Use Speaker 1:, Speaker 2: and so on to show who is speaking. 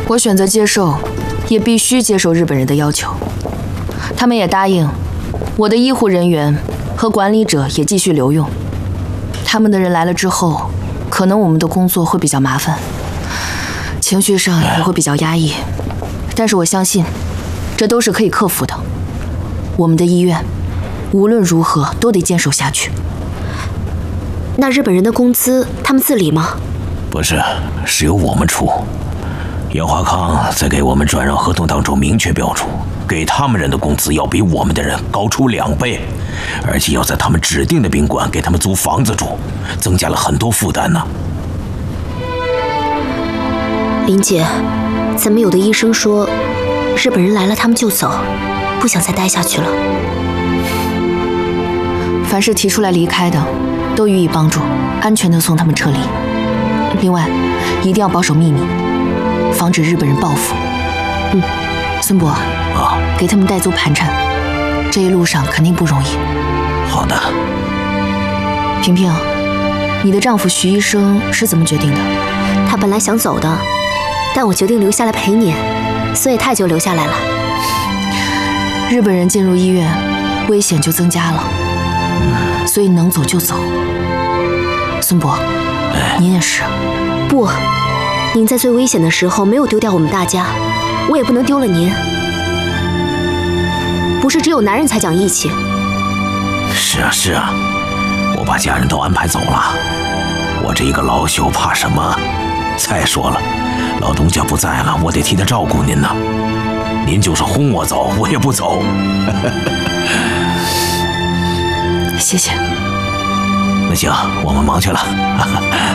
Speaker 1: 我选择接受，也必须接受日本人的要求。他们也答应，我的医护人员和管理者也继续留用。他们的人来了之后，可能我们的工作会比较麻烦，情绪上也会比较压抑。但是我相信，这都是可以克服的。我们的医院无论如何都得坚守下去。
Speaker 2: 那日本人的工资，他们自理吗？
Speaker 3: 不是，是由我们出。严华康在给我们转让合同当中明确标注，给他们人的工资要比我们的人高出2倍，而且要在他们指定的宾馆给他们租房子住，增加了很多负担呢。
Speaker 2: 林姐，咱们有的医生说，日本人来了他们就走，不想再待下去了。
Speaker 1: 凡是提出来离开的，都予以帮助，安全地送他们撤离。另外，一定要保守秘密，防止日本人报复。孙伯给他们带足盘缠，这一路上肯定不容易。
Speaker 3: 好的。
Speaker 1: 萍萍，你的丈夫徐医生是怎么决定的？
Speaker 2: 他本来想走的，但我决定留下来陪你，所以他就留下来了。
Speaker 1: 日本人进入医院，危险就增加了，所以能走就走。孙伯，您也是。
Speaker 2: 不，您在最危险的时候没有丢掉我们大家，我也不能丢了您。不是只有男人才讲义气。
Speaker 3: 是啊是啊，我把家人都安排走了，我这一个老朽怕什么？再说了，老东家不在了，我得替他照顾您呢。您就是轰我走，我也不走。
Speaker 1: 谢谢。
Speaker 3: 那行，我们忙去了。